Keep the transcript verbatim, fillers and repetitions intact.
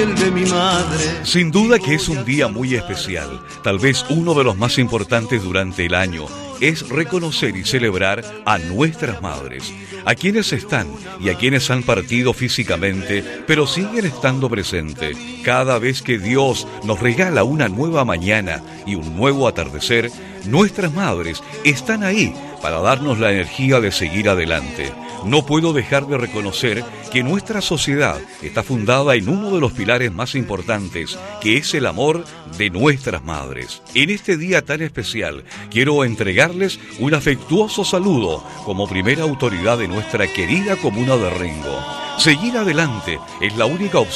el de mi madre. Sin duda que es un día muy especial, tal vez uno de los más importantes durante el año. Es reconocer y celebrar a nuestras madres, a quienes están y a quienes han partido físicamente, pero siguen estando presentes. Cada vez que Dios nos regala una nueva mañana y un nuevo atardecer, nuestras madres están ahí para darnos la energía de seguir adelante. No puedo dejar de reconocer que nuestra sociedad está fundada en uno de los pilares más importantes, que es el amor de nuestras madres. En este día tan especial, quiero entregarles un afectuoso saludo como primera autoridad de nuestra querida comuna de Rengo. Seguir adelante es la única opción